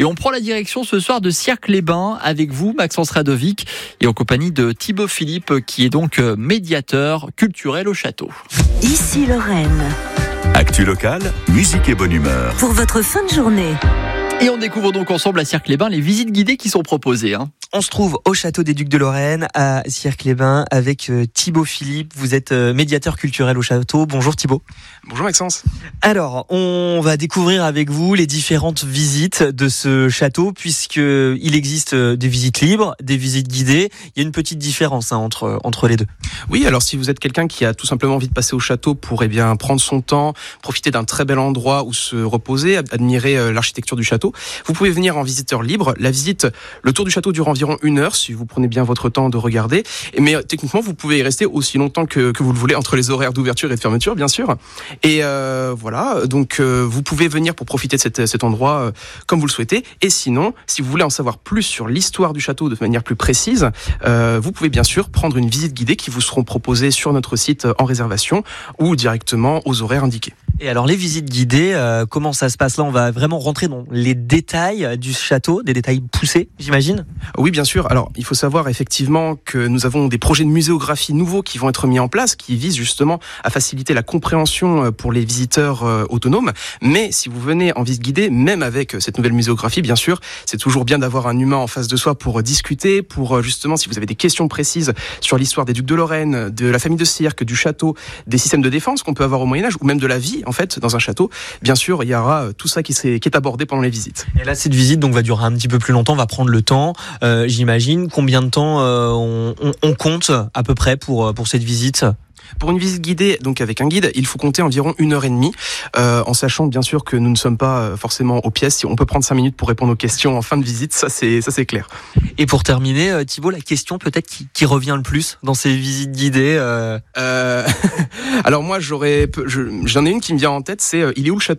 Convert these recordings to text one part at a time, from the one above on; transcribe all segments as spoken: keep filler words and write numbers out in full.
Et on prend la direction ce soir de Cirques-les-Bains avec vous, Maxence Radovic, et en compagnie de Thibaut Philippe, qui est donc médiateur culturel au château. Ici Lorraine. Actu locale, musique et bonne humeur. Pour votre fin de journée. Et on découvre donc ensemble à Cirques-les-Bains les visites guidées qui sont proposées. Hein. On se trouve au château des Ducs de Lorraine à Cirques-les-Bains avec euh, Thibaut Philippe. Vous êtes euh, médiateur culturel au château. Bonjour Thibaut. Bonjour Maxence. Alors, on va découvrir avec vous les différentes visites de ce château puisque il existe des visites libres, des visites guidées. Il y a une petite différence hein, entre entre les deux. Oui, alors si vous êtes quelqu'un qui a tout simplement envie de passer au château pour eh bien prendre son temps, profiter d'un très bel endroit où se reposer, admirer euh, l'architecture du château, vous pouvez venir en visiteur libre. La visite, le tour du château dure environ une heure si vous prenez bien votre temps de regarder. Mais euh, techniquement, vous pouvez y rester aussi longtemps que, que vous le voulez entre les horaires d'ouverture et de fermeture, bien sûr. Et euh, voilà, donc euh, vous pouvez venir pour profiter de cette, cet endroit euh, comme vous le souhaitez. Et sinon, si vous voulez en savoir plus sur l'histoire du château de manière plus précise, euh, vous pouvez bien sûr prendre une visite guidée qui vous seront proposées sur notre site en réservation ou directement aux horaires indiqués. Et alors les visites guidées, euh, comment ça se passe là? On va vraiment rentrer dans les détails du château, des détails poussés, j'imagine. Oui, bien sûr. Alors, il faut savoir effectivement que nous avons des projets de muséographie nouveaux qui vont être mis en place, qui visent justement à faciliter la compréhension pour les visiteurs euh, autonomes. Mais si vous venez en visite guidée, même avec cette nouvelle muséographie, bien sûr, c'est toujours bien d'avoir un humain en face de soi pour discuter, pour justement, si vous avez des questions précises sur l'histoire des Ducs de Lorraine, de la famille de Cirques, du château, des systèmes de défense qu'on peut avoir au Moyen-Âge, ou même de la vie, en fait, dans un château. Bien sûr, il y aura tout ça qui, qui est abordé pendant les visites. Et là, cette visite donc va durer un petit peu plus longtemps, va prendre le temps, euh, j'imagine. Combien de temps euh, on, on, on compte à peu près pour, pour cette visite ? Pour une visite guidée, donc avec un guide, il faut compter environ une heure et demie, euh, en sachant bien sûr que nous ne sommes pas forcément aux pièces. On peut prendre cinq minutes pour répondre aux questions en fin de visite, ça c'est ça c'est clair. Et pour terminer, Thibaut, la question peut-être qui, qui revient le plus dans ces visites guidées. Euh... Euh, alors moi j'aurais, je, j'en ai une qui me vient en tête, c'est euh, il est où le château ?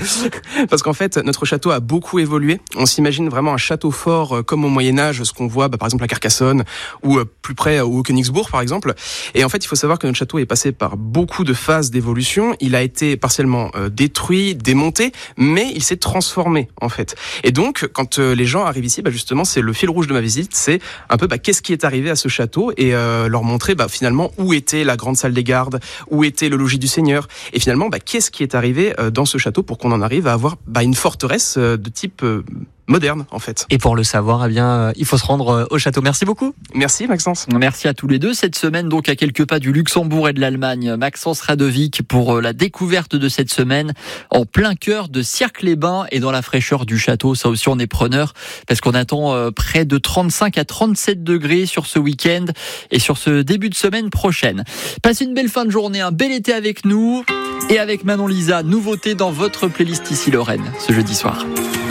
Parce qu'en fait notre château a beaucoup évolué. On s'imagine vraiment un château fort euh, comme au Moyen Âge, ce qu'on voit bah, par exemple à Carcassonne ou euh, plus près au Königsbourg par exemple. Et en fait il faut savoir que notre château est passé par beaucoup de phases d'évolution. Il a été partiellement euh, détruit, démonté, mais il s'est transformé en fait. Et donc, quand euh, les gens arrivent ici, bah, justement, c'est le fil rouge de ma visite, c'est un peu bah, qu'est-ce qui est arrivé à ce château et euh, leur montrer bah, finalement où était la grande salle des gardes, où était le logis du Seigneur, et finalement bah, qu'est-ce qui est arrivé euh, dans ce château pour qu'on en arrive à avoir bah, une forteresse euh, de type euh, moderne en fait. Et pour le savoir, eh bien, euh, il faut se rendre euh, au château. Merci beaucoup. Merci Maxence. Merci à tous les deux. Cette semaine, donc à quelques pas du Luxembourg et de l'Allemagne, Maxence Radovic pour euh, la découverte de cette semaine en plein cœur de Cirques-les-Bains et dans la fraîcheur du château. Ça aussi, on est preneur parce qu'on attend euh, près de trente-cinq à trente-sept degrés sur ce week-end et sur ce début de semaine prochaine. Passez une belle fin de journée, un bel été avec nous et avec Manon Lisa. Nouveauté dans votre playlist Ici Lorraine ce jeudi soir.